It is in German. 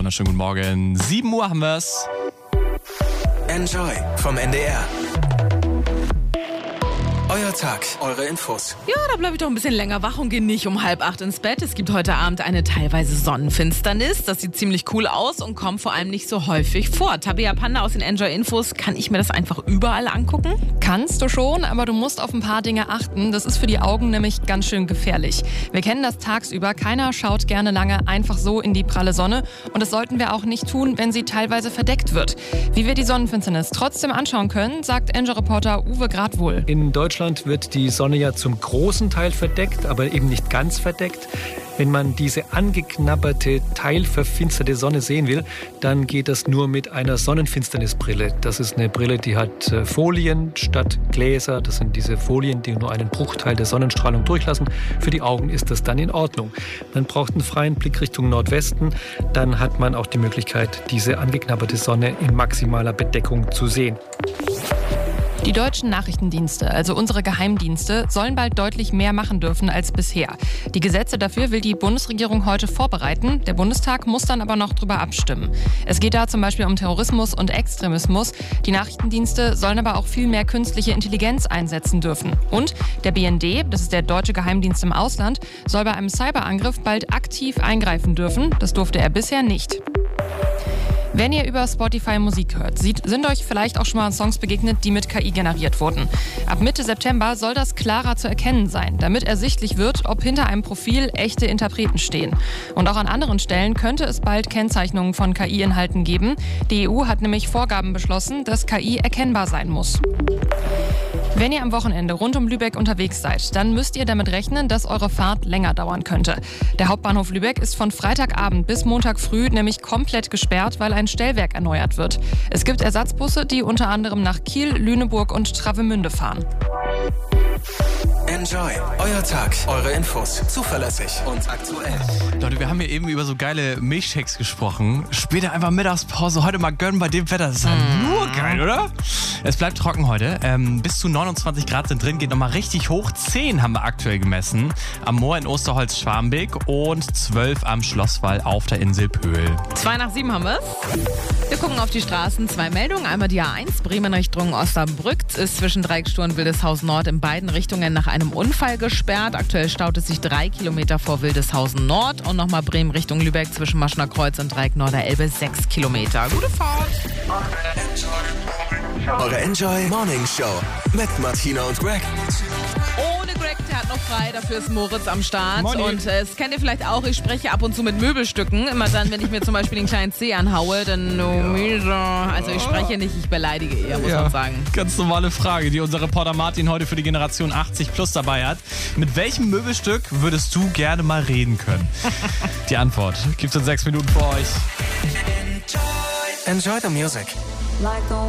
wunderschönen guten Morgen. 7 Uhr haben wir's. Enjoy vom NDR. Euer Tag, eure Infos. Ja, da bleibe ich doch ein bisschen länger wach und gehe nicht um 7:30 ins Bett. Es gibt heute Abend eine teilweise Sonnenfinsternis. Das sieht ziemlich cool aus und kommt vor allem nicht so häufig vor. Tabea Panda aus den Enjoy Infos, kann ich mir das einfach überall angucken? Kannst du schon, aber du musst auf ein paar Dinge achten. Das ist für die Augen nämlich ganz schön gefährlich. Wir kennen das tagsüber. Keiner schaut gerne lange einfach so in die pralle Sonne. Und das sollten wir auch nicht tun, wenn sie teilweise verdeckt wird. Wie wir die Sonnenfinsternis trotzdem anschauen können, sagt Enjoy-Reporter Uwe Gradwohl. In Deutschland wird die Sonne ja zum großen Teil verdeckt, aber eben nicht ganz verdeckt. Wenn man diese angeknabberte, teilverfinsterte Sonne sehen will, dann geht das nur mit einer Sonnenfinsternisbrille. Das ist eine Brille, die hat Folien statt Gläser. Das sind diese Folien, die nur einen Bruchteil der Sonnenstrahlung durchlassen. Für die Augen ist das dann in Ordnung. Man braucht einen freien Blick Richtung Nordwesten. Dann hat man auch die Möglichkeit, diese angeknabberte Sonne in maximaler Bedeckung zu sehen. Die deutschen Nachrichtendienste, also unsere Geheimdienste, sollen bald deutlich mehr machen dürfen als bisher. Die Gesetze dafür will die Bundesregierung heute vorbereiten. Der Bundestag muss dann aber noch drüber abstimmen. Es geht da zum Beispiel um Terrorismus und Extremismus. Die Nachrichtendienste sollen aber auch viel mehr künstliche Intelligenz einsetzen dürfen. Und der BND, das ist der deutsche Geheimdienst im Ausland, soll bei einem Cyberangriff bald aktiv eingreifen dürfen. Das durfte er bisher nicht. Wenn ihr über Spotify Musik hört, sind euch vielleicht auch schon mal Songs begegnet, die mit KI generiert wurden. Ab Mitte September soll das klarer zu erkennen sein, damit ersichtlich wird, ob hinter einem Profil echte Interpreten stehen. Und auch an anderen Stellen könnte es bald Kennzeichnungen von KI-Inhalten geben. Die EU hat nämlich Vorgaben beschlossen, dass KI erkennbar sein muss. Wenn ihr am Wochenende rund um Lübeck unterwegs seid, dann müsst ihr damit rechnen, dass eure Fahrt länger dauern könnte. Der Hauptbahnhof Lübeck ist von Freitagabend bis Montag früh nämlich komplett gesperrt, weil ein Stellwerk erneuert wird. Es gibt Ersatzbusse, die unter anderem nach Kiel, Lüneburg und Travemünde fahren. Enjoy, euer Tag, eure Infos, zuverlässig und aktuell. Leute, wir haben hier eben über so geile Milchshakes gesprochen. Später einfach Mittagspause, heute mal gönnen bei dem Wetter. Das ist ja nur geil, oder? Es bleibt trocken heute. Bis zu 29 Grad sind drin, geht nochmal richtig hoch. 10 haben wir aktuell gemessen. Am Moor in Osterholz-Schwarmbeek und 12 am Schlosswall auf der Insel Pöhl. 7:02 haben wir's. Wir gucken auf die Straßen. 2 Meldungen. Einmal die A1, Bremen Richtung Osnabrück. Ist zwischen Dreiecksstuhl und Wildeshausen Nord in beiden Richtungen nach einem Unfall gesperrt. Aktuell staut es sich 3 Kilometer vor Wildeshausen Nord. Und nochmal Bremen Richtung Lübeck zwischen Maschener Kreuz und Dreieck Norderelbe 6 Kilometer. Gute Fahrt. Eure Enjoy Morning Show mit Martina und Greg. Ohne Greg, der hat noch frei, dafür ist Moritz am Start. Morning. Und das kennt ihr vielleicht auch, ich spreche ab und zu mit Möbelstücken. Immer dann, wenn ich mir zum Beispiel den kleinen Zeh anhaue, dann also ich spreche nicht, ich beleidige eher, muss man sagen. Ganz normale Frage, die unser Reporter Martin heute für die Generation 80 plus dabei hat. Mit welchem Möbelstück würdest du gerne mal reden können? Die Antwort gibt's in 6 Minuten für euch. Enjoy the music.